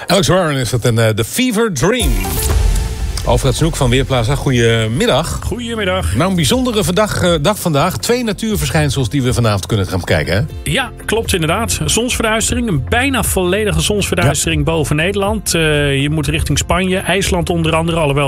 Alex Warren is dat in The Fever Dream. Alfred Snoek van Weerplaza, goedemiddag. Goedemiddag. Nou, een bijzondere dag vandaag. 2 natuurverschijnsels die we vanavond kunnen gaan bekijken, hè? Ja, klopt inderdaad. Zonsverduistering, een bijna volledige zonsverduistering boven Nederland. Je moet richting Spanje, IJsland onder andere, alhoewel